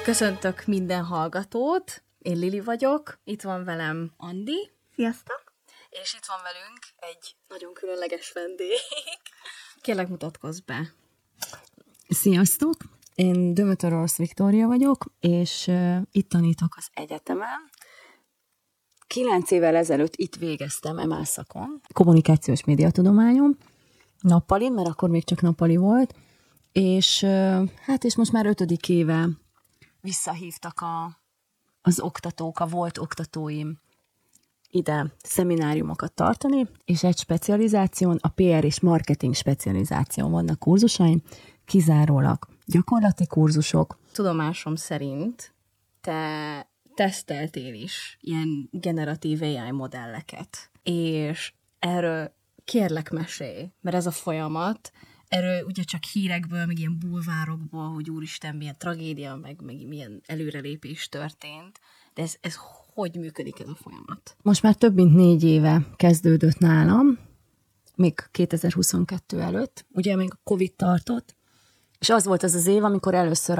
Köszöntök minden hallgatót, én Lili vagyok, itt van velem Andi. Sziasztok! És itt van velünk egy nagyon különleges vendég. Kérlek, mutatkozz be. Sziasztok! Én Dömötör Orosz Viktória vagyok, és itt tanítok az egyetemen. 9 évvel ezelőtt itt végeztem MA szakon, kommunikációs médiatudományon, nappalin, mert akkor még csak nappali volt, és most már 5. éve visszahívtak az oktatók, a volt oktatóim ide szemináriumokat tartani, és egy specializáción, a PR és marketing specializáción vannak kurzusaim, kizárólag gyakorlati kurzusok. Tudomásom szerint te teszteltél is ilyen generatív AI modelleket, és erről kérlek mesélj, mert ez a folyamat, erről ugye csak hírekből, meg ilyen bulvárokból, hogy úristen, milyen tragédia, meg milyen előrelépés történt, de ez hogy működik ez a folyamat? Most már több mint 4 éve kezdődött nálam, még 2022 előtt, ugye még a Covid tartott, és az volt az év, amikor először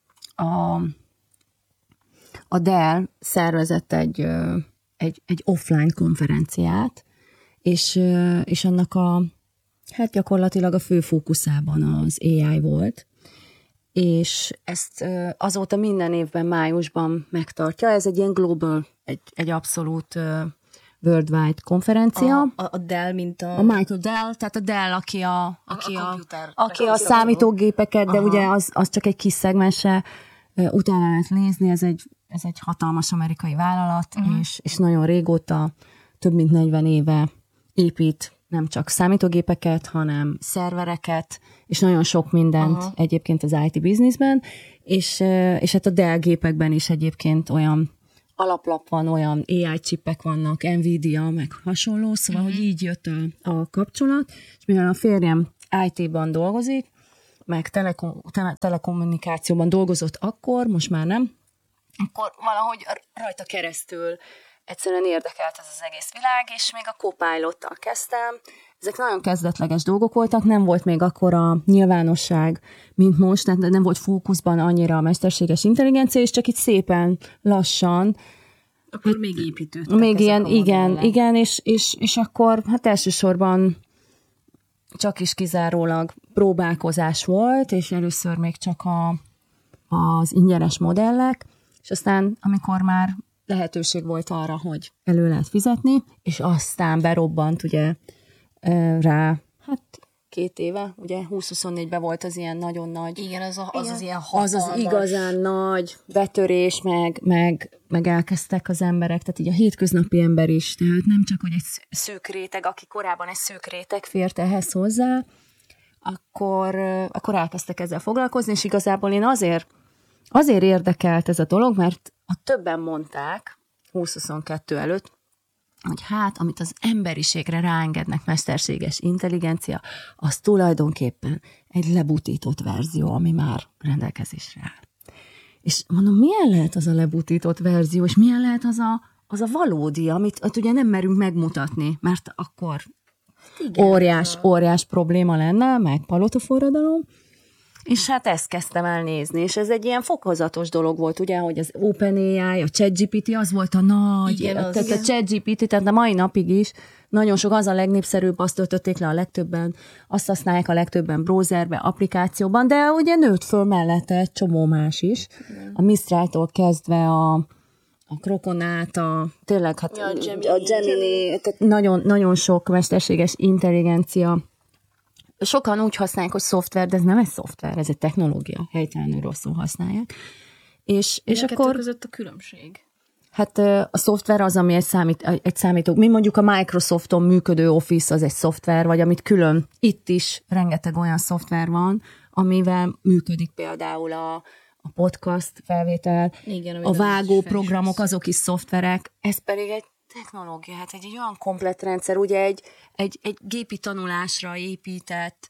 a Dell szervezett egy offline konferenciát, és annak gyakorlatilag a fő fókuszában az AI volt, és ezt azóta minden évben májusban megtartja. Ez egy ilyen global, egy abszolút worldwide konferencia. A Dell, mint a Michael Dell, tehát a Dell, aki a számítógépeket, de ugye az csak egy kis szegmense, utána lehet nézni, ez egy hatalmas amerikai vállalat, és nagyon régóta, több mint 40 éve épít nem csak számítógépeket, hanem szervereket, és nagyon sok mindent egyébként az IT businessben, és hát a Dell gépekben is egyébként olyan alaplap van, olyan AI chipek vannak, Nvidia, meg hasonló, szóval, hogy így jött a kapcsolat, és mivel a férjem IT-ban dolgozik, meg telekommunikációban dolgozott akkor, most már nem, akkor valahogy rajta keresztül egyszerűen érdekelt ez az egész világ, és még a Copilottal kezdtem. Ezek nagyon kezdetleges dolgok voltak, nem volt még akkora nyilvánosság, mint most, tehát nem volt fókuszban annyira a mesterséges intelligencia, és csak itt szépen, lassan. Akkor még építődtek. Még ilyen, igen, és akkor hát elsősorban csak is kizárólag próbálkozás volt, és először még csak az ingyenes modellek, és aztán, amikor már lehetőség volt arra, hogy elő lehet fizetni, és aztán berobbant ugye rá, 2 éve, ugye 2024-ben volt az ilyen nagyon nagy... Igen, az ilyen hatalmas... Az igazán nagy betörés, meg elkezdtek az emberek, tehát így a hétköznapi ember is, tehát nem csak, hogy egy szűk réteg, aki korábban egy szűk réteg fért ehhez hozzá, akkor elkezdtek ezzel foglalkozni, és igazából én azért érdekelt ez a dolog, mert többen mondták 2022 előtt, hogy amit az emberiségre ráengednek mesterséges intelligencia, az tulajdonképpen egy lebutított verzió, ami már rendelkezésre áll. És mondom, milyen lehet az a lebutított verzió, és milyen lehet az a valódi, amit ugye nem merünk megmutatni, mert akkor óriás probléma lenne, meg palotaforradalom. És hát ezt kezdtem el nézni, és ez egy ilyen fokozatos dolog volt, ugye, hogy az OpenAI, a ChatGPT, az volt a nagy, tehát a ChatGPT, tehát a mai napig is nagyon sok, az a legnépszerűbb, azt töltötték le a legtöbben, azt használják a legtöbben browserbe, applikációban, de ugye nőtt föl mellette egy csomó más is. A Mistráltól kezdve a Krokonát, tényleg hát a Gemini, tehát nagyon, nagyon sok mesterséges intelligencia. Sokan úgy használják, hogy szoftver, de ez nem egy szoftver, ez egy technológia, helytelenül rosszul használják. És akkor között a különbség? Hát a szoftver az, ami egy számító. Mi mondjuk a Microsofton működő Office, az egy szoftver, vagy amit külön, itt is rengeteg olyan szoftver van, amivel működik például a podcast felvétel, igen, a vágóprogramok, azok is szoftverek, ez pedig egy technológia, hát egy olyan komplett rendszer, ugye egy gépi tanulásra épített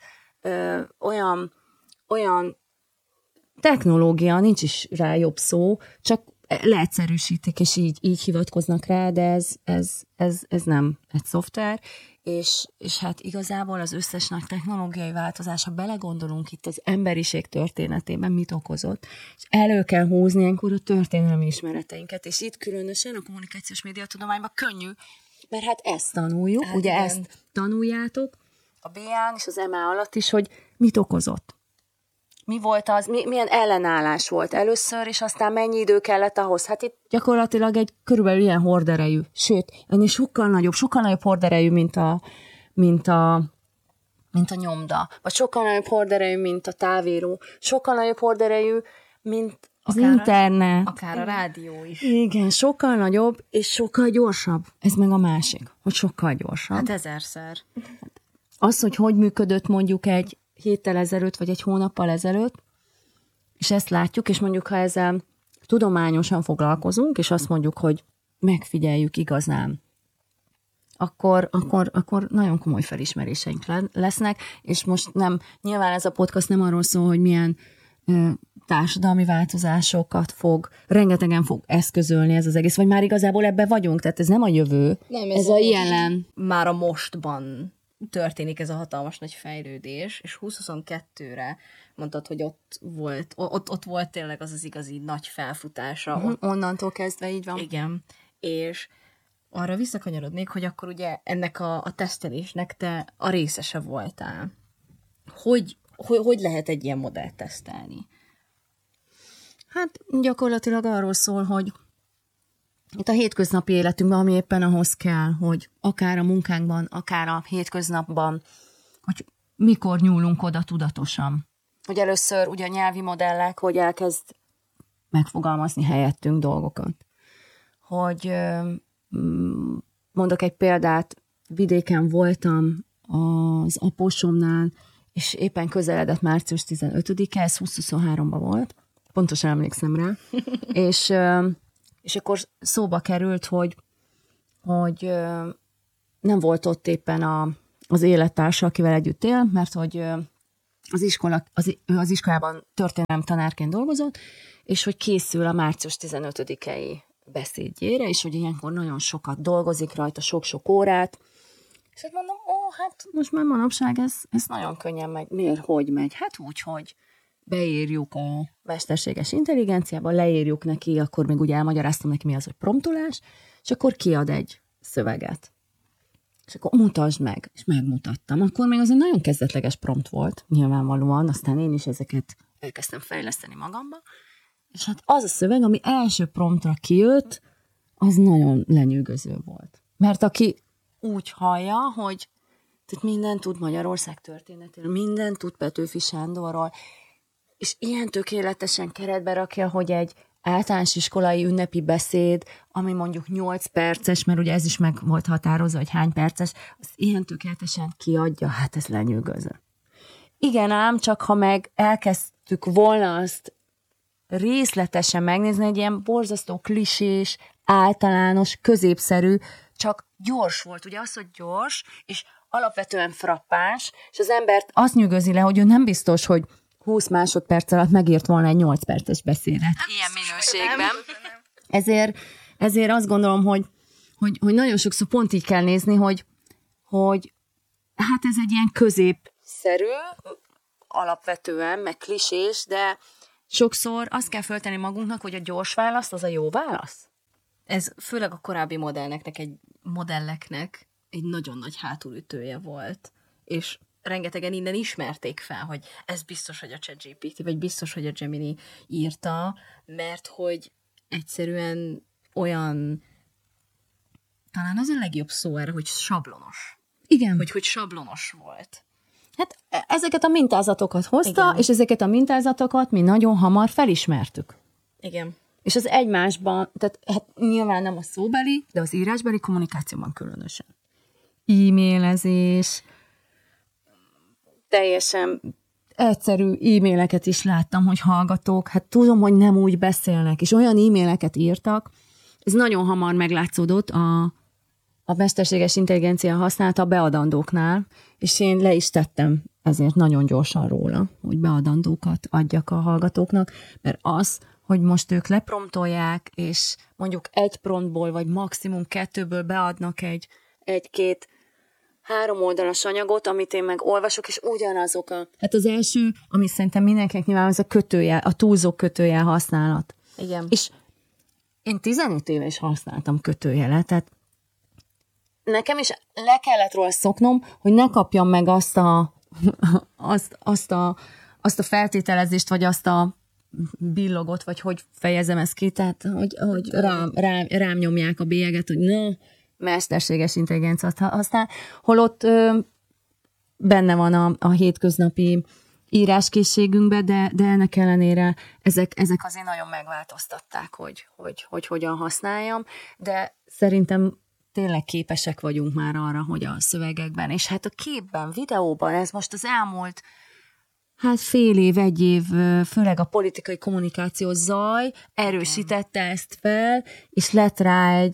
olyan technológia, nincs is rá jobb szó, csak leegyszerűsítik, és így hivatkoznak rá, de ez nem egy szoftver, és hát igazából az összes nagy technológiai változás, ha belegondolunk itt az emberiség történetében, mit okozott, és elő kell húzni ilyenkor a történelmi ismereteinket, és itt különösen a kommunikációs médiatudományban könnyű, mert hát ezt tanuljuk, hát ugye igen. Ezt tanuljátok a BA-n és az MA alatt is, hogy mit okozott. Mi volt az, milyen ellenállás volt először, és aztán mennyi idő kellett ahhoz. Hát itt gyakorlatilag egy körülbelül ilyen horderejű, sőt, ennél sokkal nagyobb horderejű, mint a nyomda, vagy sokkal nagyobb horderejű, mint a távíró, sokkal nagyobb horderejű, mint az internet. Akár a rádió is. Igen, sokkal nagyobb, és sokkal gyorsabb. Ez meg a másik, hogy sokkal gyorsabb. Hát 1000-szer. Az, hogy működött mondjuk egy héttel ezelőtt, vagy egy hónappal ezelőtt, és ezt látjuk, és mondjuk, ha ezzel tudományosan foglalkozunk, és azt mondjuk, hogy megfigyeljük igazán, akkor nagyon komoly felismeréseink lesznek, és most nem, nyilván ez a podcast nem arról szól, hogy milyen társadalmi változásokat rengetegen fog eszközölni ez az egész, vagy már igazából ebben vagyunk, tehát ez nem a jövő, nem, ez a jelen. Már a mostban történik ez a hatalmas nagy fejlődés, és 2022-re mondtad, hogy ott volt tényleg az igazi nagy felfutása. Onnantól kezdve így van. Igen, és arra visszakanyarodnék, hogy akkor ugye ennek a tesztelésnek te a részese voltál. Hogy lehet egy ilyen modellt tesztelni? Hát gyakorlatilag arról szól, hogy itt a hétköznapi életünkben, ami éppen ahhoz kell, hogy akár a munkánkban, akár a hétköznapban, hogy mikor nyúlunk oda tudatosan. Hogy először ugye a nyelvi modellek, hogy elkezd megfogalmazni helyettünk dolgokat. Hogy mondok egy példát, vidéken voltam az apósomnál, és éppen közeledett március 15-e, ez 2023-ban volt, pontosan emlékszem rá, és akkor szóba került, hogy nem volt ott éppen az élettársa, akivel együtt él, mert hogy ő az iskolában történelem tanárként dolgozott, és hogy készül a március 15-i beszédjére, és hogy ilyenkor nagyon sokat dolgozik rajta, sok-sok órát, és hogy mondom, hát most már manapság ez nagyon könnyen megy. Miért, hogy megy? Hát úgy, hogy beírjuk a mesterséges intelligenciába, leírjuk neki, akkor még ugye elmagyaráztam neki, mi az, hogy promptolás, és akkor kiad egy szöveget. És akkor mutasd meg, és megmutattam. Akkor még az egy nagyon kezdetleges prompt volt, nyilvánvalóan, aztán én is ezeket elkezdtem fejleszteni magamba, és hát az a szöveg, ami első promptra kijött, az nagyon lenyűgöző volt. Mert aki úgy hallja, hogy mindent tud Magyarország történetéről, mindent tud Petőfi Sándorról, és ilyen tökéletesen keretbe rakja, hogy egy általános iskolai ünnepi beszéd, ami mondjuk 8 perces, mert ugye ez is meg volt határozva, hogy hány perces, az ilyen tökéletesen kiadja, hát ez lenyűgöző. Igen ám, csak ha meg elkezdtük volna azt részletesen megnézni, egy ilyen borzasztó klisés, általános, középszerű, csak gyors volt. Ugye az, hogy gyors, és alapvetően frappáns, és az embert azt nyűgözi le, hogy ő nem biztos, hogy 20 másodperc alatt megírt volna egy 8 perces beszédet. Ilyen minőségben. Ezért azt gondolom, hogy nagyon sokszor pont így kell nézni, hogy hát ez egy ilyen középszerű, alapvetően, meg klisés, de sokszor azt kell föltenni magunknak, hogy a gyors válasz az a jó válasz. Ez főleg a korábbi modelleknek egy nagyon nagy hátulütője volt, és rengetegen innen ismerték fel, hogy ez biztos, hogy a ChatGPT, vagy biztos, hogy a Gemini írta, mert hogy egyszerűen olyan, talán az a legjobb szó erre, hogy sablonos. Igen. Hogy sablonos volt. Hát ezeket a mintázatokat hozta, igen. És ezeket a mintázatokat mi nagyon hamar felismertük. Igen. És az egymásban, tehát hát nyilván nem a szóbeli, de az írásbeli kommunikációban különösen. E-mailezés, teljesen egyszerű e-maileket is láttam, hogy hallgatók, hát tudom, hogy nem úgy beszélnek, és olyan e-maileket írtak, ez nagyon hamar meglátszódott a mesterséges intelligencia használata a beadandóknál, és én le is tettem ezért nagyon gyorsan róla, hogy beadandókat adjak a hallgatóknak, mert az, hogy most ők lepromptolják, és mondjuk 1 promptból, vagy maximum 2-ből beadnak egy-két 3 oldalas anyagot, amit én meg olvasok, és ugyanazok Hát az első, ami szerintem mindenkinek nyilván, az a kötőjel, a túlzó kötőjel használat. Igen. És én 15 éve is használtam kötőjelet, tehát nekem is le kellett róla szoknom, hogy ne kapjam meg azt a feltételezést, vagy azt a billogot, vagy hogy fejezem ezt ki, tehát hogy rám nyomják a bélyeget, hogy mesterséges intelligenciát használ, holott benne van a hétköznapi íráskészségünkben, de ennek ellenére ezek azért nagyon megváltoztatták, hogy hogyan használjam, de szerintem tényleg képesek vagyunk már arra, hogy a szövegekben, és hát a képben, videóban, ez most az elmúlt fél év, 1 év, főleg a politikai kommunikáció zaj erősítette ezt fel, és lett rá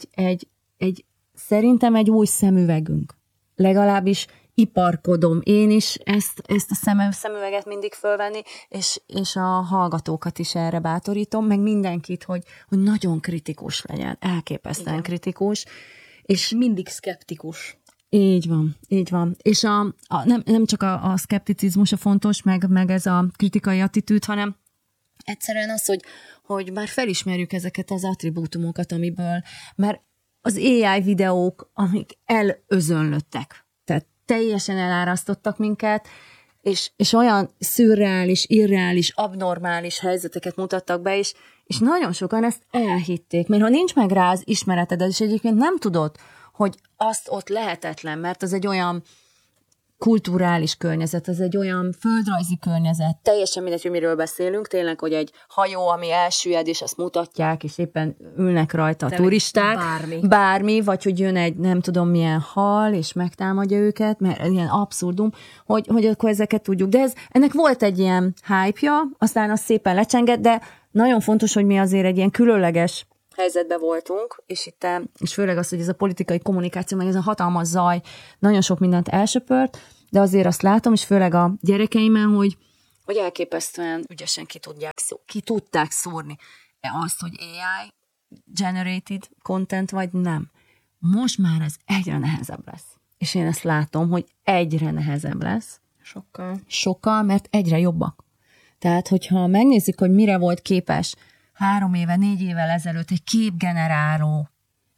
szerintem egy új szemüvegünk. Legalábbis iparkodom én is ezt a szemüveget mindig fölvenni, és a hallgatókat is erre bátorítom, meg mindenkit, hogy nagyon kritikus legyen, elképesztően kritikus, és mindig szkeptikus. Így van. És nem csak a szkepticizmus a fontos, meg ez a kritikai attitűd, hanem egyszerűen az, hogy már felismerjük ezeket az attribútumokat, mert az AI videók, amik elözönlöttek, tehát teljesen elárasztottak minket, és olyan szürreális, irreális, abnormális helyzeteket mutattak be, és nagyon sokan ezt elhitték, mert ha nincs meg rá az ismereted, és egyébként nem tudod, hogy azt ott lehetetlen, mert az egy olyan kulturális környezet, az egy olyan földrajzi környezet, teljesen mindegy, hogy miről beszélünk, tényleg, hogy egy hajó, ami elsüllyed, és azt mutatják, és éppen ülnek rajta a turisták, bármi, vagy hogy jön egy nem tudom milyen hal, és megtámadja őket, mert ilyen abszurdum, hogy akkor ezeket tudjuk. De ennek volt egy ilyen hype-ja, aztán az szépen lecsengett, de nagyon fontos, hogy mi azért egy ilyen különleges helyzetben voltunk, és főleg az, hogy ez a politikai kommunikáció, meg ez a hatalmas zaj nagyon sok mindent elsöpört, de azért azt látom, és főleg a gyerekeimen, hogy elképesztően ügyesen ki tudták szórni azt, hogy AI generated content, vagy nem. Most már ez egyre nehezebb lesz. És én ezt látom, hogy egyre nehezebb lesz. Sokkal, mert egyre jobbak. Tehát, hogyha megnézzük, hogy mire volt képes 3 éve, 4 évvel ezelőtt egy képgeneráló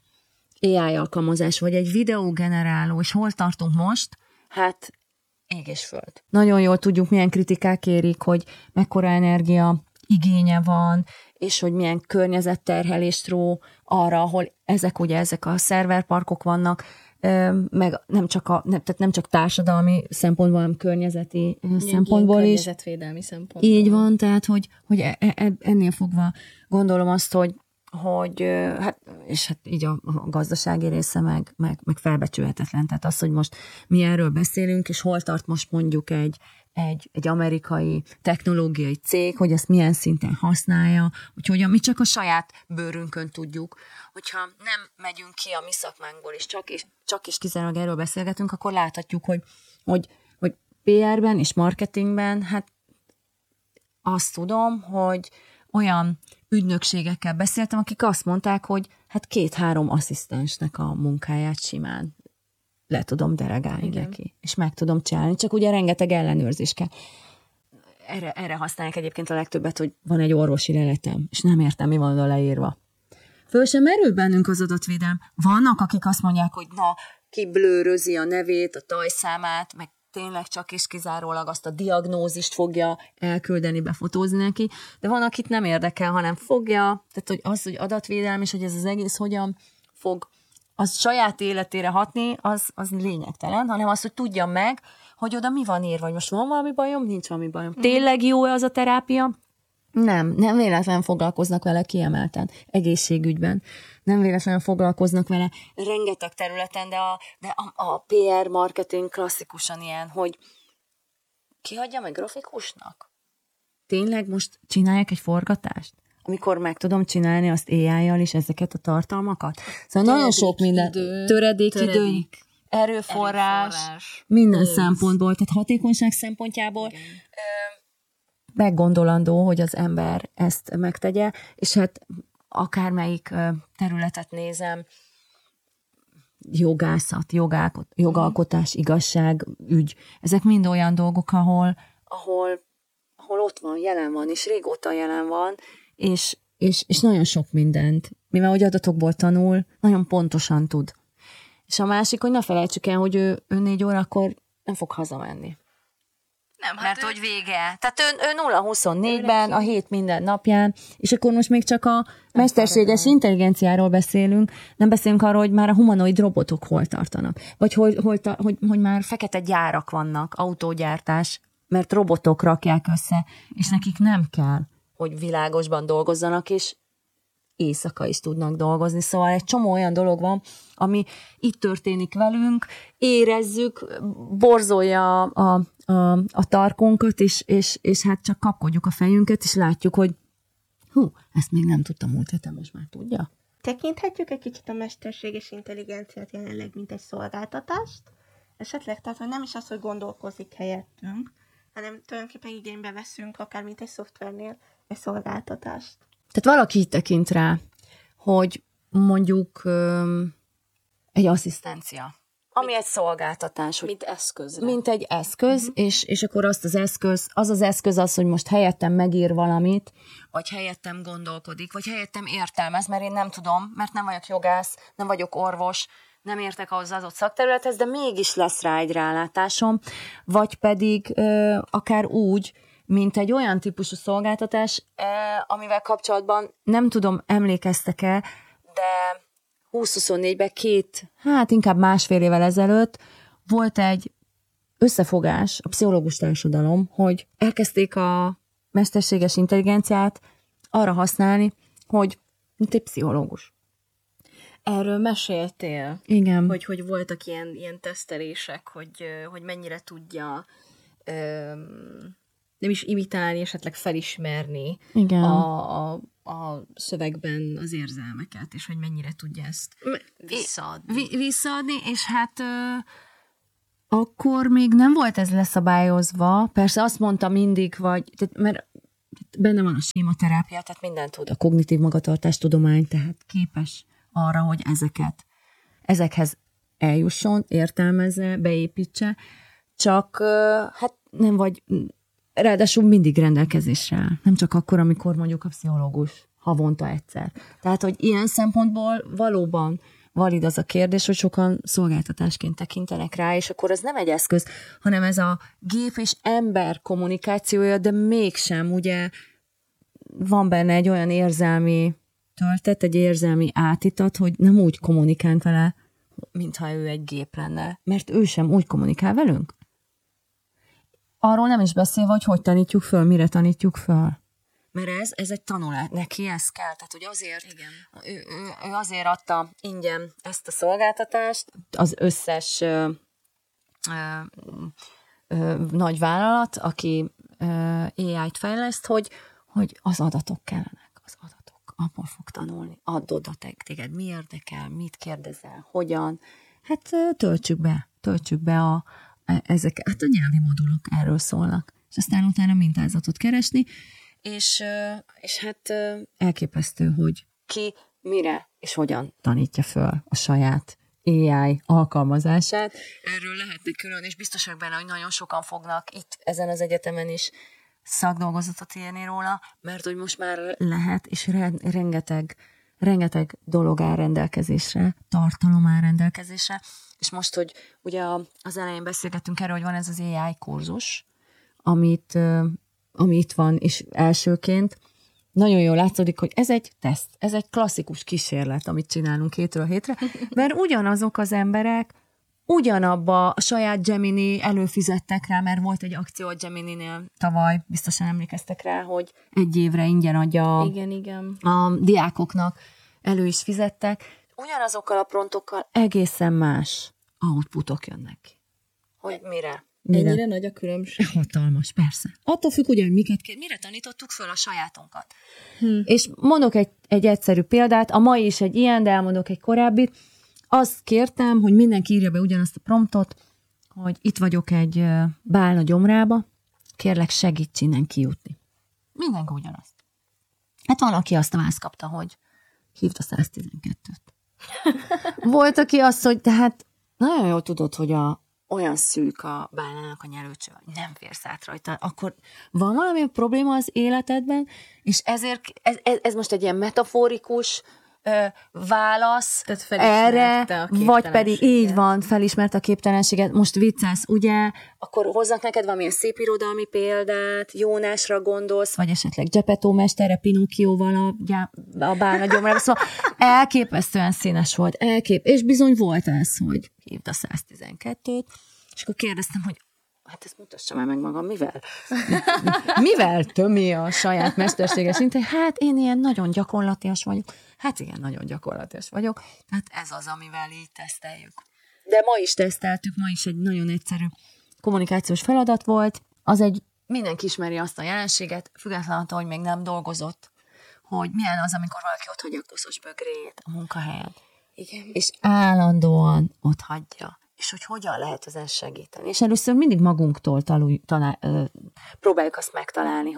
AI alkalmazás, vagy egy videógeneráló, és hol tartunk most? Hát ég és föld. Nagyon jól tudjuk, milyen kritikák érik, hogy mekkora energia igénye van, és hogy milyen környezetterhelést ró arra, ahol ezek a szerverparkok vannak, meg nem csak társadalmi szempontból, hanem környezeti szempontból is. Környezetvédelmi szempontból. Így van, tehát, hogy ennél fogva gondolom azt, hogy és így a gazdasági része meg felbecsülhetetlen. Tehát az, hogy most mi erről beszélünk, és hol tart most mondjuk egy amerikai technológiai cég, hogy ezt milyen szinten használja, hogy hogyan, mi csak a saját bőrünkön tudjuk. Hogyha nem megyünk ki a mi szakmánkból, és csak és kizárólag erről beszélgetünk, akkor láthatjuk, hogy PR-ben és marketingben, hát azt tudom, hogy olyan ügynökségekkel beszéltem, akik azt mondták, hogy hát 2-3 asszisztensnek a munkáját simán le tudom delegálni neki, és meg tudom csinálni, csak ugye rengeteg ellenőrzés kell. Erre használják egyébként a legtöbbet, hogy van egy orvosi leletem, és nem értem, mi van oda leírva. Föl sem merül bennünk az adatvédelem. Vannak, akik azt mondják, hogy kiblőrözi a nevét, a tajszámát, meg tényleg csak és kizárólag azt a diagnózist fogja elküldeni, befotózni neki, de van, akit nem érdekel, hanem fogja, tehát hogy az, hogy adatvédelem, és hogy ez az egész hogyan fog az saját életére hatni, az lényegtelen, hanem az, hogy tudja meg, hogy oda mi van írva, vagy most van valami bajom, nincs valami bajom. Tényleg jó-e az a terápia? Nem véletlenül foglalkoznak vele kiemelten, egészségügyben. Nem véletlenül foglalkoznak vele rengeteg területen, de a PR marketing klasszikusan ilyen, hogy kihagyja meg grafikusnak? Tényleg most csinálják egy forgatást? Amikor meg tudom csinálni azt AI-jal is ezeket a tartalmakat? Szóval nagyon sok minden. Töredékidő, erőforrás, minden szempontból, tehát hatékonyság szempontjából. meggondolandó, hogy az ember ezt megtegye, és hát akármelyik területet nézem, jogászat, jogalkotás, igazság, ügy, ezek mind olyan dolgok, ahol ott van, jelen van, és régóta jelen van, és nagyon sok mindent, mivel hogy adatokból tanul, nagyon pontosan tud. És a másik, hogy ne felejtsük el, hogy ő 4 órakor nem fog hazamenni. Nem, hát mert hogy vége. Tehát ő 0-24-ben, a hét minden napján, és akkor most még csak a mesterséges intelligenciáról beszélünk, nem beszélünk arról, hogy már a humanoid robotok hol tartanak. Vagy hogy már fekete gyárak vannak, autógyártás, mert robotok rakják össze, és nekik nem kell, hogy világosban dolgozzanak, és éjszaka is tudnak dolgozni. Szóval egy csomó olyan dolog van, ami itt történik velünk, érezzük, borzolja a tarkunkat, és hát csak kapkodjuk a fejünket, és látjuk, hogy ezt még nem tudtam múlt héten, most már tudja. Tekinthetjük egy kicsit a mesterséges intelligenciát jelenleg, mint egy szolgáltatást? Esetleg, tehát hogy nem is az, hogy gondolkozik helyettünk, hanem tulajdonképpen igénybe veszünk, akár mint egy szoftvernél, egy szolgáltatást. Tehát valaki így tekint rá, hogy mondjuk egy asszisztencia, ami egy szolgáltatás. Mint eszközre. Mint egy eszköz, és akkor az eszköz, hogy most helyettem megír valamit, vagy helyettem gondolkodik, vagy helyettem értelmez, mert én nem tudom, mert nem vagyok jogász, nem vagyok orvos, nem értek ahhoz az adott szakterülethez, de mégis lesz rá egy rálátásom, vagy pedig akár úgy, mint egy olyan típusú szolgáltatás, amivel kapcsolatban nem tudom, emlékeztek-e, de 2024-ben inkább másfél évvel ezelőtt volt egy összefogás, a pszichológus társadalom, hogy elkezdték a mesterséges intelligenciát arra használni, hogy mint egy pszichológus. Erről meséltél? Igen. Hogy voltak ilyen tesztelések, hogy mennyire tudja nem is imitálni, esetleg felismerni Igen. a szövegben az érzelmeket, és hogy mennyire tudja ezt visszaadni. Visszaadni, és hát akkor még nem volt ez leszabályozva. Persze azt mondta mindig, mert benne van a sématerápia, tehát mindent tud. A kognitív magatartástudomány, tehát képes arra, hogy ezekhez eljusson, értelmezze, beépítse, csak hát nem vagy, ráadásul mindig rendelkezésre áll. Nem csak akkor, amikor mondjuk a pszichológus havonta egyszer. Tehát, hogy ilyen szempontból valóban valid az a kérdés, hogy sokan szolgáltatásként tekintenek rá, és akkor az nem egy eszköz, hanem ez a gép és ember kommunikációja, de mégsem, ugye van benne egy olyan érzelmi töltet, egy érzelmi átítat, hogy nem úgy kommunikálunk vele, mintha ő egy gép lenne. Mert ő sem úgy kommunikál velünk. Arról nem is beszélve, hogy tanítjuk föl, mire tanítjuk föl. Mert ez egy tanulás, neki ez kell. Tehát, hogy azért, igen. Ő azért adta ingyen ezt a szolgáltatást, az összes nagy vállalat, aki AI-t fejleszt, hogy az adatok kellenek, az adatok. Abból fog tanulni. Add oda téged, mi érdekel, mit kérdezel, hogyan. Hát töltsük be ezeket. Hát a nyelvi modulok erről szólnak. És aztán utána mintázatot keresni, és hát elképesztő, hogy ki, mire és hogyan tanítja föl a saját AI alkalmazását. Erről lehetne külön, és biztos vagyok benne, hogy nagyon sokan fognak itt ezen az egyetemen is szakdolgozatot írni róla, mert hogy most már lehet, és rengeteg dolog áll rendelkezésre, tartalom áll rendelkezésre, és most, hogy ugye az elején beszélgettünk erről, hogy van ez az AI kurzus, ami itt van, és elsőként nagyon jól látszódik, hogy ez egy teszt, ez egy klasszikus kísérlet, amit csinálunk hétről hétre, mert ugyanazok az emberek ugyanabba a saját Gemini előfizettek rá, mert volt egy akció a Gemini-nél tavaly, biztosan emlékeztek rá, hogy 1 évre ingyen adja Igen. A diákoknak, elő is fizettek. Ugyanazokkal a prontokkal egészen más outputok jönnek ki. Hogy mire? Ennyire nagy a különbség? Hatalmas, persze. Attól függ, ugye, hogy mire tanítottuk föl a sajátunkat. És mondok egy egyszerű példát, a mai is egy ilyen, de elmondok egy korábbit. Azt kértem, hogy mindenki írja be ugyanazt a promptot, hogy itt vagyok egy bálna gyomrába, kérlek segíts innen kijutni. mindenki ugyanazt. Hát van, aki azt a választ kapta, hogy hívd a 112-t. Volt, aki azt, hogy tehát nagyon jól tudod, hogy olyan szűk a bálnának a nyelőcső, hogy nem férsz át rajta, akkor van valami probléma az életedben, és ezért ez most egy ilyen metaforikus válasz erre, vagy pedig így van, felismerte a képtelenséget, most viccelsz, ugye, akkor hozzak neked valamilyen szép irodalmi példát, Jónásra gondolsz, vagy esetleg Geppetto mesterre, Pinocchioval a bálnagyomra, szóval elképesztően színes volt, és bizony volt ez, hogy hívd a 112-t, és akkor kérdeztem, hogy hát ezt mutassa már meg magam, mivel tömi a saját mesterséges intézményt? Hát én ilyen nagyon gyakorlatias vagyok. Hát igen, nagyon gyakorlatias vagyok. Tehát ez az, amivel így teszteljük. De ma is teszteltük, ma is egy nagyon egyszerű kommunikációs feladat volt. Mindenki ismeri azt a jelenséget, függetlenül attól, hogy még nem dolgozott, hogy milyen az, amikor valaki ott hagyja a koszos bögrét a munkahelyen. Igen. És állandóan ott hagyja. És hogy hogyan lehet ezen segíteni. És először mindig magunktól próbáljuk azt megtalálni,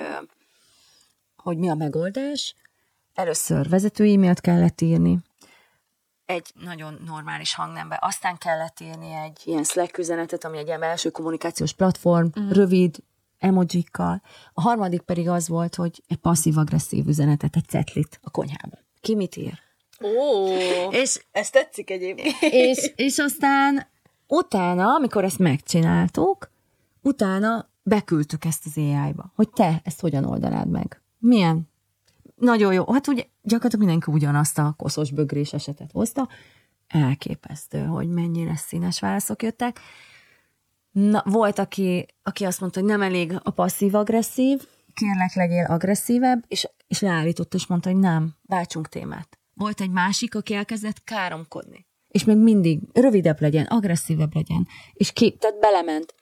hogy mi a megoldás. Először vezető e-mailt kellett írni, egy nagyon normális hangnembe, aztán kellett írni egy ilyen Slack üzenetet, ami egy ilyen belső kommunikációs platform, rövid, emojikkal. A harmadik pedig az volt, hogy egy passzív-agresszív üzenetet, egy cetlit a konyhában. Ki mit ír? És ezt tetszik egyébként. És aztán utána, amikor ezt megcsináltuk, utána beküldtük ezt az AI-ba, hogy te ezt hogyan oldanád meg. Milyen? Nagyon jó. Hát ugye gyakorlatilag mindenki ugyanazt a koszos bögrés esetet hozta. Elképesztő, hogy mennyire színes válaszok jöttek. Na, volt, aki azt mondta, hogy nem elég a passzív-agresszív, kérlek, legyél agresszívebb, és leállított, és mondta, hogy nem, váltsunk témát. Volt egy másik, aki elkezdett káromkodni. És még mindig rövidebb legyen, agresszívebb legyen. És tehát belement.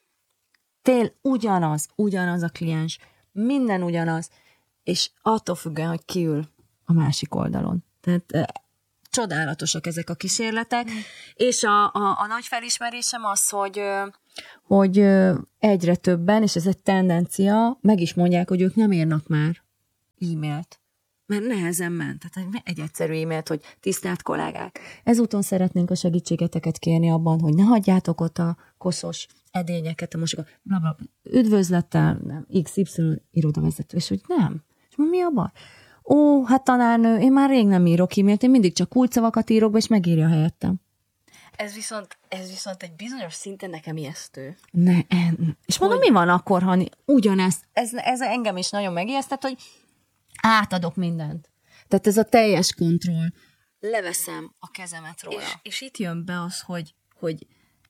Ugyanaz a kliens, minden ugyanaz, és attól függően, hogy ki ül a másik oldalon. Tehát csodálatosak ezek a kísérletek, és a nagy felismerésem az, hogy egyre többen, és ez egy tendencia, meg is mondják, hogy ők nem írnak már e-mailt. Mert nehezen ment. Tehát egy egyszerű e-mailt, hogy tisztelt kollégák, ezúton szeretnénk a segítségeteket kérni abban, hogy ne hagyjátok ott a koszos edényeket, a mosogat, blablabla, üdvözlettel, nem, XY irodavezető, és hogy nem. És mi a baj? Hát tanárnő, én már rég nem írok e-mailt, én mindig csak kulcsszavakat írok be, és megírja helyettem. Ez viszont egy bizonyos szinten nekem ijesztő. És mondom, mi van akkor, ha ugyanezt, ez engem is nagyon megijesztett, hogy átadok mindent. Tehát ez a teljes kontroll. Leveszem a kezemet róla. És itt jön be az, hogy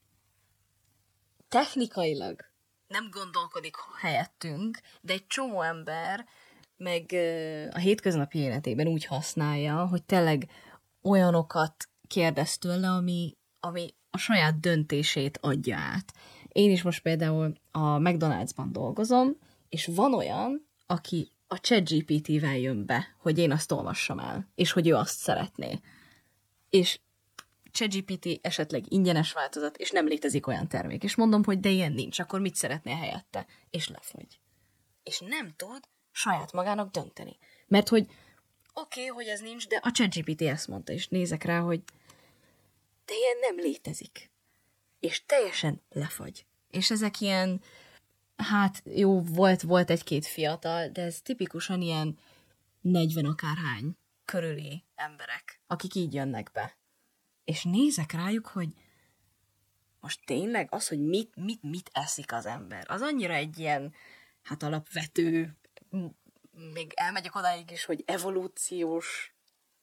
technikailag nem gondolkodik helyettünk, de egy csomó ember meg a hétköznapi életében úgy használja, hogy tényleg olyanokat kérdez tőle, ami a saját döntését adja át. Én is most például a McDonald'sban dolgozom, és van olyan, aki a ChatGPT-vel jön be, hogy én azt olvassam el, és hogy ő azt szeretné. És ChatGPT esetleg ingyenes változat, és nem létezik olyan termék. És mondom, hogy de ilyen nincs, akkor mit szeretnél helyette? És lefagy. És nem tud saját magának dönteni. Mert hogy oké, hogy ez nincs, de a ChatGPT ezt mondta, és nézek rá, hogy de ilyen nem létezik. És teljesen lefagy. És ezek ilyen, hát jó, volt egy-két fiatal, de ez tipikusan ilyen 40 akárhány körüli emberek, akik így jönnek be. És nézek rájuk, hogy most tényleg az, hogy mit eszik az ember, az annyira egy ilyen, hát alapvető, még elmegyek odáig is, hogy evolúciós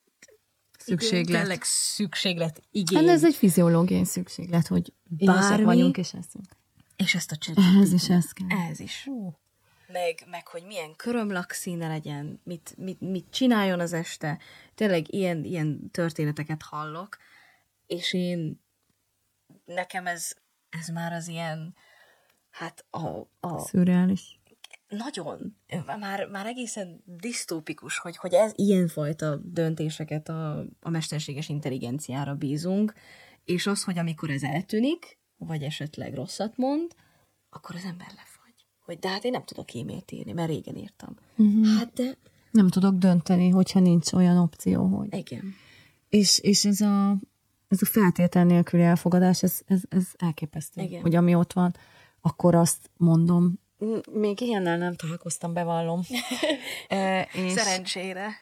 szükséglet, igény. Hát ez egy fiziológiai szükséglet, hogy bármi vagyunk és eszünk. És ezt a ChatGPT. Ehhez is ez kell. Ehhez is. Meg hogy milyen körömlakszíne legyen, mit csináljon az este. Tényleg ilyen történeteket hallok, és nekem ez már az ilyen, hát szürreális. Nagyon. Már egészen disztópikus, hogy ez ilyenfajta döntéseket a mesterséges intelligenciára bízunk, és az, hogy amikor ez eltűnik, vagy esetleg rosszat mond, akkor az ember lefagy. hogy de hát én nem tudok e-mailt írni, mert régen írtam. Hát de... Nem tudok dönteni, hogyha nincs olyan opció, hogy... Igen. És ez a feltétel nélküli elfogadás, ez elképesztő. Igen. Hogy ami ott van, akkor azt mondom. Még ilyennel nem találkoztam, bevallom. Szerencsére.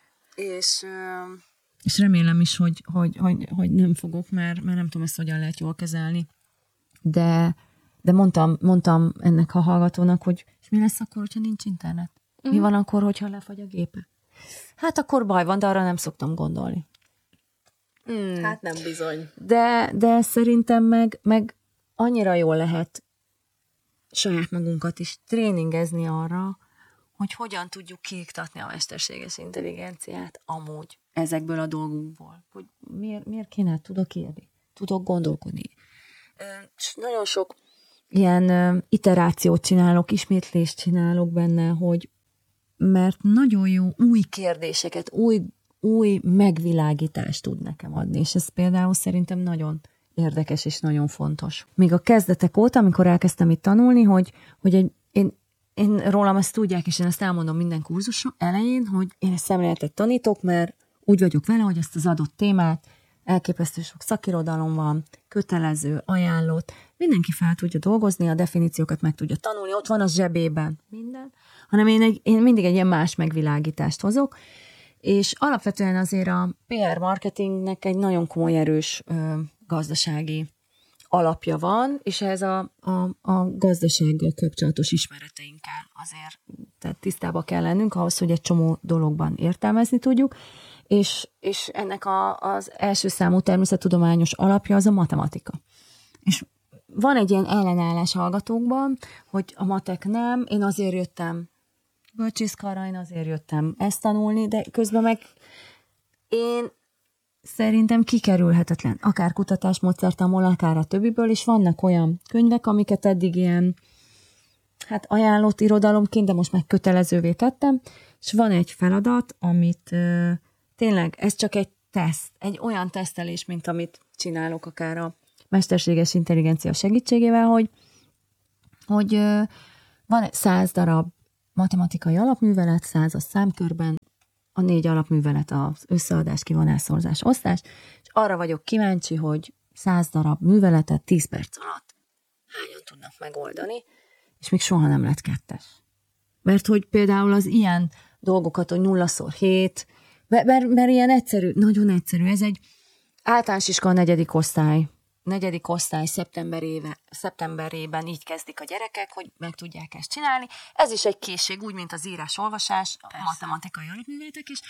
És remélem is, hogy nem fogok, mert nem tudom ezt hogyan lehet jól kezelni. De mondtam ennek a hallgatónak, hogy és mi lesz akkor, hogyha nincs internet? Mi van akkor, hogyha lefagy a gépe? Hát akkor baj van, de arra nem szoktam gondolni. Hát nem bizony. De szerintem meg annyira jól lehet saját magunkat is tréningezni arra, hogy hogyan tudjuk kiiktatni a mesterséges intelligenciát amúgy ezekből a dolgokból. Hogy miért kéne, tudok írni, tudok gondolkodni. És nagyon sok ilyen iterációt csinálok, ismétlést csinálok benne, hogy mert nagyon jó új kérdéseket, új megvilágítást tud nekem adni, és ez például szerintem nagyon érdekes és nagyon fontos. Még a kezdetek óta, amikor elkezdtem itt tanulni, hogy én rólam ezt tudják, és én ezt elmondom minden kurzusom elején, hogy én ezt szemléletet tanítok, mert úgy vagyok vele, hogy ezt az adott témát, elképesztő sok szakirodalom van, kötelező, ajánlott, mindenki fel tudja dolgozni, a definíciókat meg tudja tanulni, ott van a zsebében minden, hanem én mindig egy ilyen más megvilágítást hozok, és alapvetően azért a PR marketingnek egy nagyon komoly erős gazdasági alapja van, és ez a gazdasággal kapcsolatos ismereteinkkel azért tehát tisztába kell lennünk ahhoz, hogy egy csomó dologban értelmezni tudjuk, és ennek az első számú természettudományos alapja az a matematika. És van egy ilyen ellenállás hallgatókban, hogy a matek nem, én azért jöttem bölcsészkarra, én azért jöttem ezt tanulni, de közben meg én szerintem kikerülhetetlen, akár kutatásmódszertanból, akár a többiből, és vannak olyan könyvek, amiket eddig ilyen ajánlott irodalomként, de most meg kötelezővé tettem, és van egy feladat, amit tényleg, ez csak egy teszt, egy olyan tesztelés, mint amit csinálok akár a mesterséges intelligencia segítségével, hogy van 100 darab matematikai alapművelet, 100 a számkörben, a 4 alapművelet az összeadás, kivonás, szorzás, osztás, és arra vagyok kíváncsi, hogy 100 darab műveletet 10 perc alatt hányan tudnak megoldani, és még soha nem lett 2-es. Mert hogy például az ilyen dolgokat, hogy 0x7, mert ilyen egyszerű, nagyon egyszerű, ez egy általános iskola 4. osztály szeptemberében így kezdik a gyerekek, hogy meg tudják ezt csinálni. Ez is egy készség, úgy, mint az írás-olvasás, a matematikai alapműveletek is.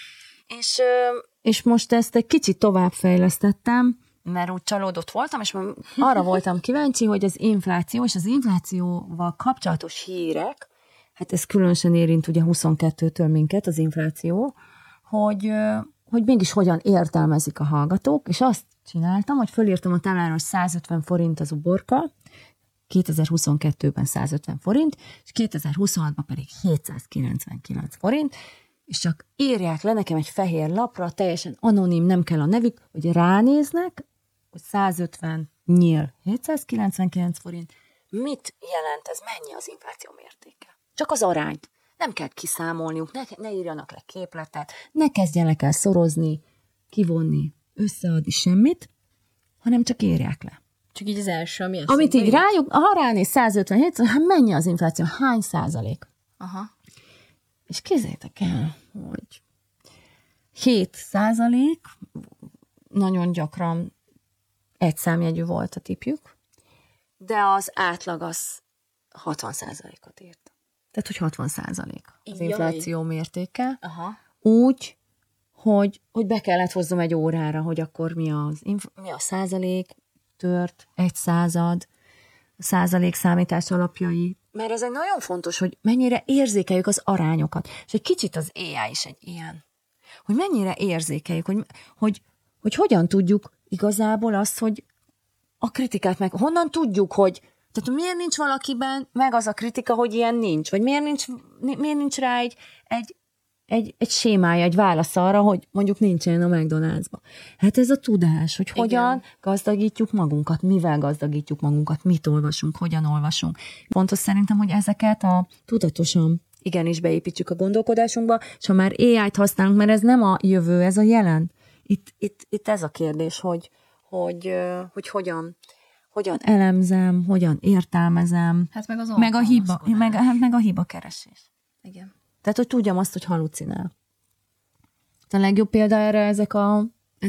És most ezt egy kicsit továbbfejlesztettem, mert úgy csalódott voltam, és arra voltam kíváncsi, hogy az infláció és az inflációval kapcsolatos hírek, hát ez különösen érint ugye 22-től minket, az infláció, hogy mégis hogyan értelmezik a hallgatók, és azt csináltam, hogy fölírtam a táblára, hogy 150 forint az uborka, 2022-ben 150 forint, és 2026-ban pedig 799 forint, és csak írják le nekem egy fehér lapra, teljesen anonim, nem kell a nevük, hogy ránéznek, hogy 150 nyíl 799 forint. Mit jelent ez? Mennyi az infláció mértéke? Csak az arányt. Nem kell kiszámolniuk, ne írjanak le képletet, ne kezdjenek el szorozni, kivonni, összeadni semmit, hanem csak írják le. Csak így az első, ami azt amit így rájuk, ha ránéz 157, hát mennyi az infláció? Hány százalék? Aha. És képzeljétek el, hogy 7%, nagyon gyakran egy számjegyű volt a tipjük, de az átlag az 60%-ot írt. Tehát, hogy 60% az infláció mértéke. Aha. Úgy, hogy be kellett hoznom egy órára, hogy akkor mi a százalék, tört, 1%, a százalék számítás alapjai. Mert ez egy nagyon fontos, hogy mennyire érzékeljük az arányokat. És egy kicsit az AI is egy ilyen. Hogy mennyire érzékeljük, hogy hogyan tudjuk igazából azt, hogy a kritikát meg... Honnan tudjuk, hogy... Tehát miért nincs valakiben meg az a kritika, hogy ilyen nincs? Vagy miért nincs rá egy egy sémája, egy válasz arra, hogy mondjuk nincsen a McDonald'sba. Hát ez a tudás, hogy hogyan gazdagítjuk magunkat, mivel gazdagítjuk magunkat, mit olvasunk, hogyan olvasunk. Fontos szerintem, hogy ezeket tudatosan igenis beépítsük a gondolkodásunkba, és ha már AI-t használunk, mert ez nem a jövő, ez a jelen. Itt ez a kérdés, hogy hogyan elemzem, hogyan értelmezem. Hát meg az meg a hiba keresés. Igen. Tehát, hogy tudjam azt, hogy halucinál. A legjobb példa erre ezek a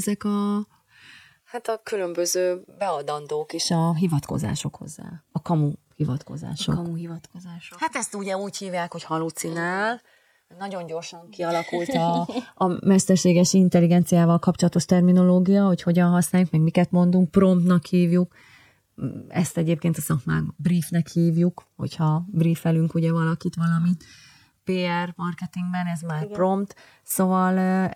különböző beadandók és a hivatkozások hozzá. A kamu hivatkozások. Hát ezt ugye úgy hívják, hogy halucinál. Nagyon gyorsan kialakult a mesterséges intelligenciával kapcsolatos terminológia, hogy hogyan használjuk, meg miket mondunk, promptnak hívjuk. Ezt egyébként a szakmán briefnek hívjuk, hogyha briefelünk ugye valakit valamit. PR marketingben ez már prompt. Szóval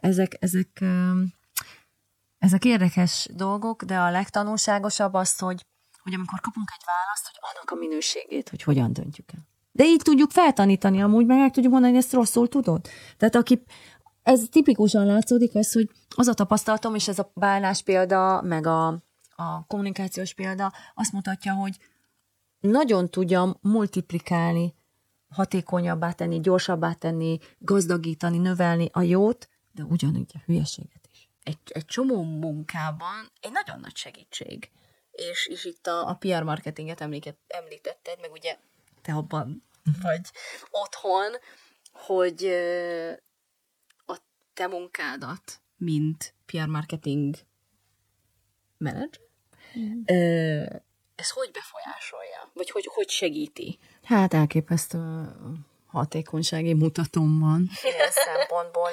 ezek érdekes dolgok, de a legtanulságosabb az, hogy amikor kapunk egy választ, hogy annak a minőségét, hogy hogyan döntjük el. De így tudjuk feltanítani amúgy, meg tudjuk mondani, hogy ezt rosszul tudod. Tehát ez tipikusan látszódik, hogy az a tapasztalatom, és ez a bálnás példa, meg a kommunikációs példa azt mutatja, hogy nagyon tudjam multiplikálni, hatékonyabbá tenni, gyorsabbá tenni, gazdagítani, növelni a jót, de ugyanúgy a hülyeséget is. Egy csomó munkában egy nagyon nagy segítség. És itt a PR marketinget említetted, meg ugye te abban vagy otthon, hogy a te munkádat, mint PR marketing menedzser, ez hogy befolyásolja? Vagy hogy segíti? Hát elképesztő hatékonysági mutatom van ilyen szempontból,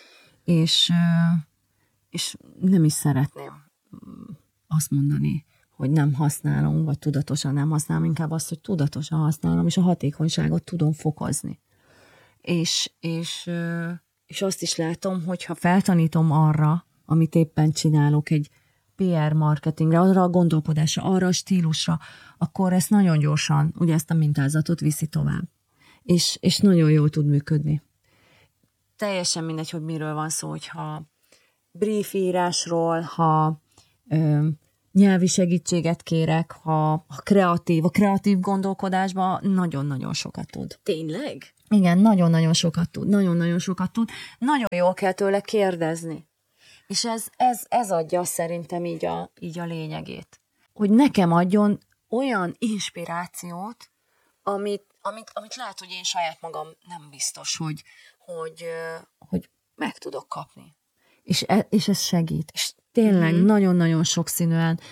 és nem is szeretném azt mondani, hogy nem használom, vagy tudatosan nem használom, inkább azt, hogy tudatosan használom, és a hatékonyságot tudom fokozni. És azt is látom, hogy ha feltanítom arra, amit éppen csinálok, egy PR marketingre, arra a gondolkodásra, arra a stílusra, akkor ezt nagyon gyorsan, ugye ezt a mintázatot viszi tovább. És nagyon jól tud működni. Teljesen mindegy, hogy miről van szó, hogyha brief írásról, ha nyelvi segítséget kérek, ha kreatív, a kreatív gondolkodásban nagyon-nagyon sokat tud. Tényleg? Igen, nagyon-nagyon sokat tud. Nagyon-nagyon sokat tud. Nagyon jól kell tőle kérdezni. És ez adja szerintem így a lényegét. Hogy nekem adjon olyan inspirációt, amit lehet, hogy én saját magam nem biztos, hogy meg tudok kapni. És ez segít. És tényleg nagyon-nagyon sokszínűen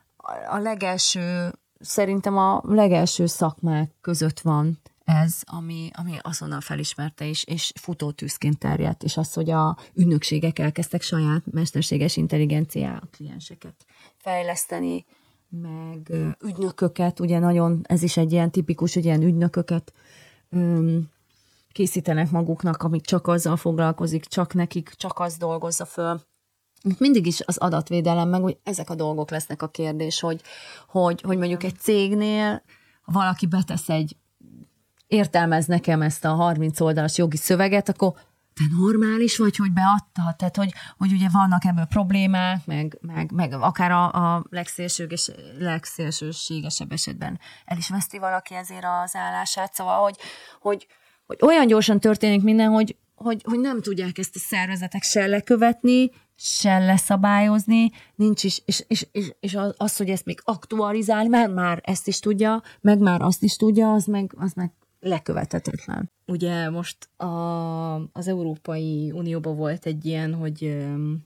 szerintem a legelső szakmák között van ez, ami azonnal felismerte és futótűzként terjedt, és az, hogy a ügynökségek elkezdtek saját mesterséges intelligenciá klienseket fejleszteni, meg ügynököket, ugye nagyon, ez is egy ilyen tipikus, hogy ilyen ügynököket készítenek maguknak, amik csak azzal foglalkozik, csak nekik, csak az dolgozza föl. Mindig is az adatvédelem, meg hogy ezek a dolgok lesznek a kérdés, hogy mondjuk egy cégnél valaki betesz értelmez nekem ezt a 30 oldalas jogi szöveget, akkor te normális vagy, hogy beadtad? Tehát, hogy ugye vannak ebből problémák, meg akár a legszélsőségesebb esetben el is veszti valaki ezért az állását. Szóval, hogy olyan gyorsan történik minden, hogy nem tudják ezt a szervezetek se lekövetni, se leszabályozni, nincs is, és az, hogy ezt még aktualizál, mert már ezt is tudja, meg már azt is tudja, az meg lekövethetetlen. Ugye most az Európai Unióban volt egy ilyen, hogy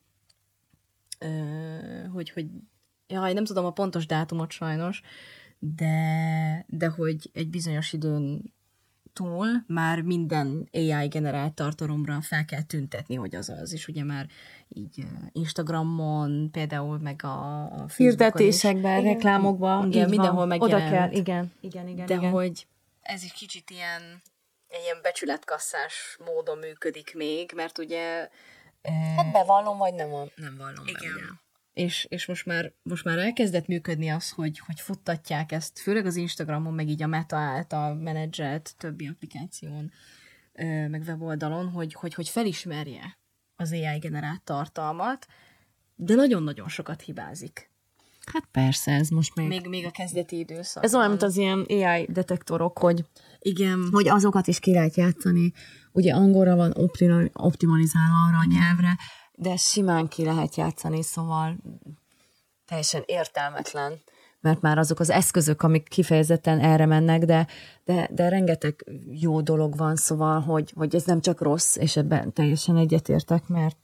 jaj, nem tudom a pontos dátumot sajnos, de hogy egy bizonyos időn túl már minden AI generált tartalomra fel kell tüntetni, hogy az, és ugye már így Instagramon, például meg a hirdetésekben, reklámokban, igen, mindenhol megjelent. Oda kell, igen. De hogy ez is kicsit ilyen becsületkasszás módon működik még, mert ugye... Hát bevallom, vagy nem vallom. Igen. És most már elkezdett működni az, hogy futtatják ezt, főleg az Instagramon, meg így a Meta által menedzselt többi applikáción meg weboldalon, hogy felismerje az AI generált tartalmat, de nagyon-nagyon sokat hibázik. Hát persze, ez most Még a kezdeti időszakban. Ez olyan, mint az ilyen AI detektorok, hogy igen, hogy azokat is ki lehet játszani. Ugye angolra van optimalizálva arra a nyelvre, de simán ki lehet játszani, szóval teljesen értelmetlen, mert már azok az eszközök, amik kifejezetten erre mennek, de rengeteg jó dolog van, szóval, hogy ez nem csak rossz, és ebben teljesen egyetértek,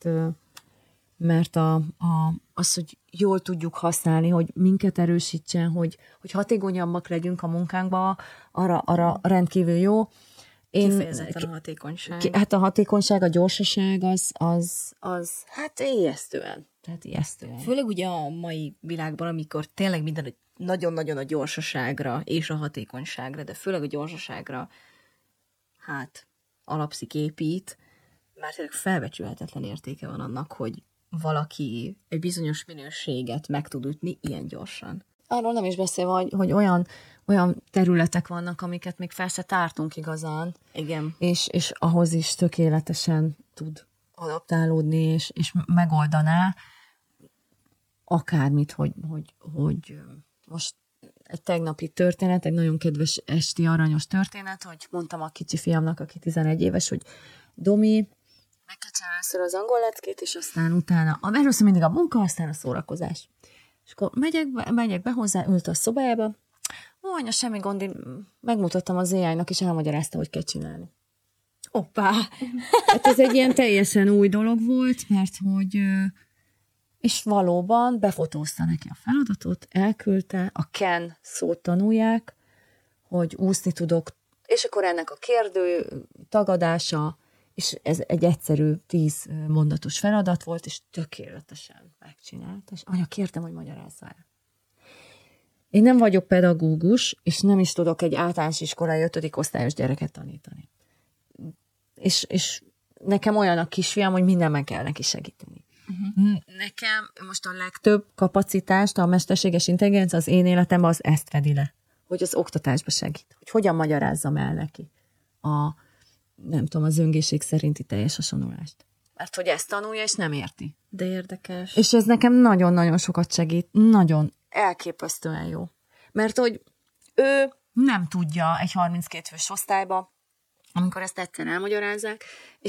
mert az, hogy jól tudjuk használni, hogy minket erősítsen, hogy hatékonyabbak legyünk a munkánkba, arra rendkívül jó. Kifejezetten a hatékonyság. Hát a hatékonyság, a gyorsaság az hát ijesztően. Tehát ijesztően. Főleg ugye a mai világban, amikor tényleg minden nagyon-nagyon a gyorsaságra és a hatékonyságra, de főleg a gyorsaságra hát alapszik, épít, már tényleg felbecsülhetetlen értéke van annak, hogy valaki egy bizonyos minőséget meg tud ütni ilyen gyorsan. Arról nem is beszélve, hogy olyan területek vannak, amiket még fel se tártunk igazán. Igen. És ahhoz is tökéletesen tud adaptálódni, és megoldaná akármit, hogy most egy tegnapi történet, egy nagyon kedves esti aranyos történet, hogy mondtam a kicsi fiamnak, aki 11 éves, hogy Domi, megkecsen először az angol leckét, és aztán utána, először mindig a munka, aztán a szórakozás. És akkor megyek be hozzá, ült a szobájába, anya, semmi gond, megmutattam az AI-nak, és elmagyarázta, hogy kell csinálni. Hoppá! Hát ez egy ilyen teljesen új dolog volt, mert hogy és valóban befotózta neki a feladatot, elküldte, a Ken szót tanulják, hogy úszni tudok, és akkor ennek a kérdő tagadása, és ez egy egyszerű 10 mondatos feladat volt, és tökéletesen megcsinálta, és anya, kértem, hogy magyarázza el. Én nem vagyok pedagógus, és nem is tudok egy általános iskolai 5. osztályos gyereket tanítani. És nekem olyan a kisfiam, hogy mindenben kell neki segíteni. Nekem most a legtöbb kapacitást, a mesterséges intelligencia az én életemben az ezt fedi le, hogy az oktatásba segít. Hogy hogyan magyarázzam el neki nem tudom, a zöngészség szerinti teljes hasonlulást. Mert hogy ezt tanulja, és nem érti. De érdekes. És ez nekem nagyon-nagyon sokat segít. Nagyon elképesztően jó. Mert hogy ő nem tudja egy 32 fős osztályba, amikor ezt egyszer elmagyarázzák,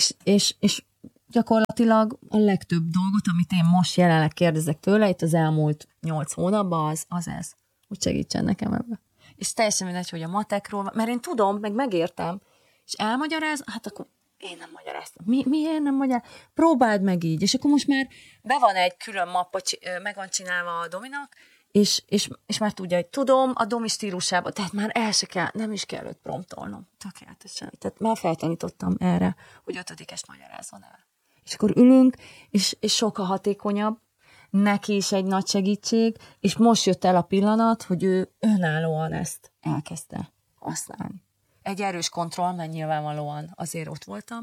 és gyakorlatilag a legtöbb dolgot, amit én most jelenleg kérdezek tőle, itt az elmúlt 8 hónapban, az ez. Hogy segítsen nekem ebbe. És teljesen mindegy, hogy a matekról, mert én tudom, meg megértem, és elmagyaráz, hát akkor én nem magyaráztam. Miért nem magyar? Próbáld meg így. És akkor most már be van egy külön mappa, meg van csinálva a Dominak, és már tudja, hogy tudom a Domi stílusában, tehát már nem is kell őt promptolnom. Tökéletesen. Tehát már feltanítottam erre, hogy 5-est magyarázzon el. És akkor ülünk, és sokkal hatékonyabb, neki is egy nagy segítség, és most jött el a pillanat, hogy ő önállóan ezt elkezdte használni. Egy erős kontroll, mert nyilvánvalóan azért ott voltam,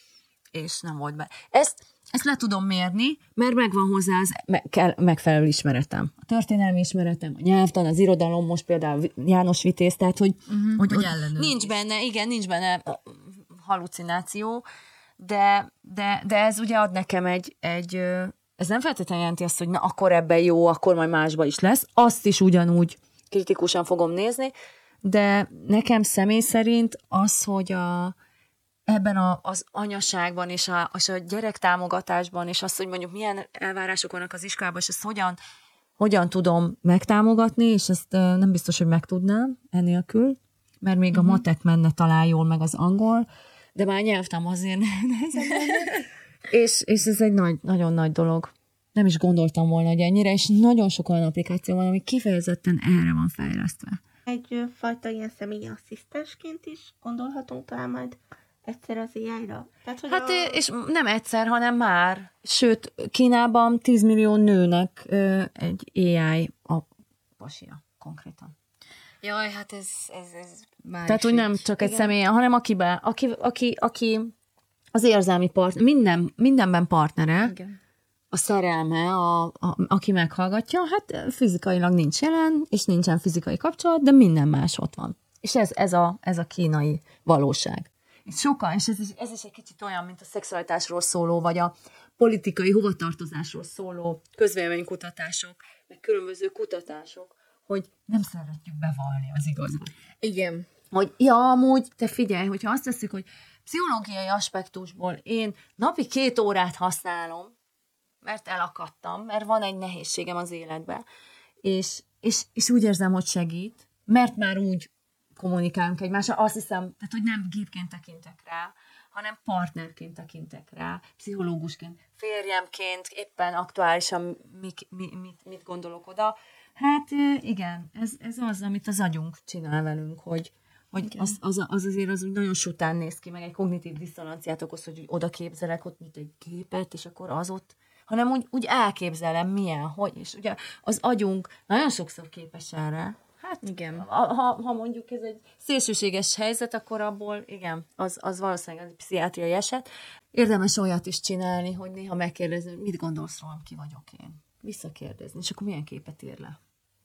és nem volt be. Ezt le tudom mérni, mert megvan hozzá az megfelelő ismeretem. A történelmi ismeretem, a nyelvtan, az irodalom, most például János Vitéz, tehát hogy nincs benne halucináció, de ez ugye ad nekem ez nem feltétlenül jelenti azt, hogy na, akkor ebben jó, akkor majd másban is lesz. Azt is ugyanúgy kritikusan fogom nézni, de nekem személy szerint az, hogy ebben az anyaságban és a gyerektámogatásban, és az, hogy mondjuk milyen elvárások vannak az iskolában, és ezt hogyan tudom megtámogatni, és ezt nem biztos, hogy megtudnám enélkül, mert még a matek menne talán jól, meg az angol, de már nyelvtan azért nehezebb lenne. És ez egy nagyon nagy dolog. Nem is gondoltam volna, hogy ennyire, és nagyon sok olyan applikáció van, ami kifejezetten erre van fejlesztve. Egyfajta ilyen személyi asszisztensként is gondolhatunk talán majd egyszer az AI-ra. Tehát, és nem egyszer, hanem már. Sőt, Kínában 10 millió nőnek egy AI a pasia konkrétan. Jaj, hát ez már tehát, hogy nem csak egy személy, hanem aki az érzelmi partner, mindenben partnere, igen. A szerelme, aki meghallgatja, hát fizikailag nincs jelen, és nincsen fizikai kapcsolat, de minden más ott van. És ez a kínai valóság. és sokan, és ez is egy kicsit olyan, mint a szexualitásról szóló, vagy a politikai hovatartozásról szóló közvéleménykutatások, meg különböző kutatások, hogy nem szeretjük bevallni az igazat. Igen. Hogy ja, amúgy, te figyelj, hogyha azt tesszük, hogy pszichológiai aspektusból én napi 2 órát használom, mert elakadtam, mert van egy nehézségem az életben, és úgy érzem, hogy segít, mert már úgy kommunikálunk egymással, azt hiszem, tehát, hogy nem gépként tekintek rá, hanem partnerként tekintek rá, pszichológusként, férjemként, éppen aktuálisan mit gondolok oda. Hát igen, ez az, amit az agyunk csinál velünk, hogy az azért az úgy nagyon sután néz ki, meg egy kognitív diszonanciát okoz, hogy oda képzelek ott, mint egy gépet, és akkor az ott, hanem úgy elképzelem, milyen, hogy, és ugye az agyunk nagyon sokszor képes erre. Hát igen. Ha mondjuk ez egy szélsőséges helyzet, akkor abból, igen, az valószínűleg egy pszichiátriai eset. Érdemes olyat is csinálni, hogy néha megkérdezni, mit gondolsz rólam, ki vagyok én. Visszakérdezni, és akkor milyen képet ír le.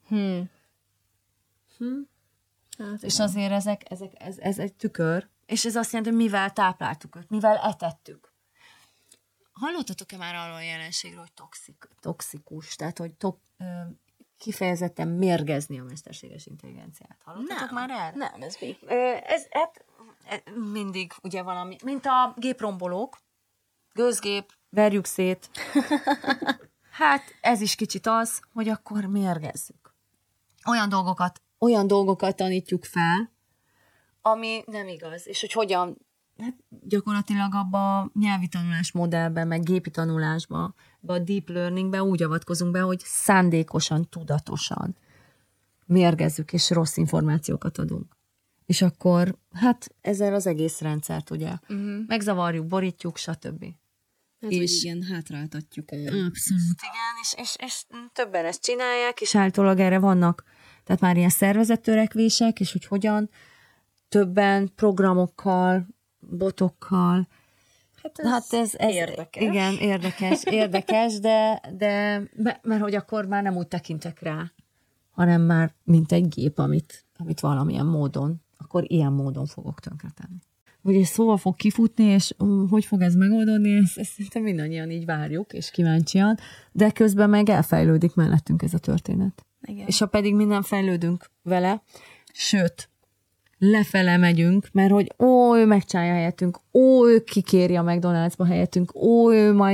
Hát, és azért ez egy tükör, és ez azt jelenti, hogy mivel tápláltuk őt, mivel etettük. Hallottatok-e már arról a jelenségről, hogy toxikus, tehát hogy kifejezetten mérgezni a mesterséges intelligenciát? Hallottatok már erre? Nem, ez mi? Ez mindig ugye valami, mint a géprombolók, gőzgép, verjük szét. Hát ez is kicsit az, hogy akkor mérgezzük. Olyan dolgokat tanítjuk fel, ami nem igaz, és hogy hogyan, hát gyakorlatilag abba a nyelvi tanulás modellben, meg gépi tanulásban, a deep learningben úgy avatkozunk be, hogy szándékosan, tudatosan mérgezzük, és rossz információkat adunk. És akkor, hát ezzel az egész rendszert, ugye, megzavarjuk, borítjuk, stb. Hát, és igen, hátráltatjuk. Abszolút. Igen, és többen ezt csinálják, és általában erre vannak, tehát már ilyen szervezettörekvések, és hogy hogyan többen programokkal, botokkal. Hát ez érdekes. Igen, érdekes, de mert hogy akkor már nem úgy tekintek rá, hanem már mint egy gép, amit valamilyen módon, akkor ilyen módon fogok tönkretenni. Ugye szóval fog kifutni, és hogy fog ez megoldódni, ezt szerintem mindannyian így várjuk, és kíváncsian, de közben meg elfejlődik mellettünk ez a történet. Igen. És ha pedig mi nem fejlődünk vele, sőt, lefele megyünk, mert hogy ő megcsinálja helyettünk, ő kikéri a McDonald'sba helyettünk, ő majd